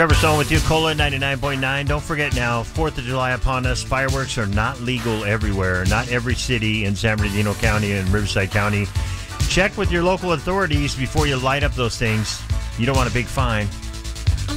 Trevor Stone with you, Cola 99.9. Don't forget now, 4th of July upon us. Fireworks are not legal everywhere. Not every city in San Bernardino County and Riverside County. Check with your local authorities before you light up those things. You don't want a big fine.